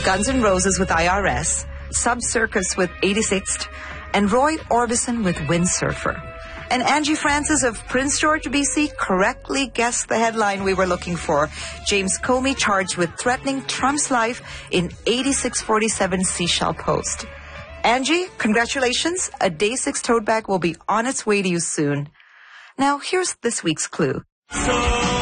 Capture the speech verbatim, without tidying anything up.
Guns N' Roses with I R S, Sub Circus with eighty-sixth, and Roy Orbison with Windsurfer. And Angie Francis of Prince George, B C, correctly guessed the headline we were looking for. James Comey charged with threatening Trump's life in eighty-six forty-seven Seashell Post. Angie, congratulations. A Day six tote bag will be on its way to you soon. Now, here's this week's clue. So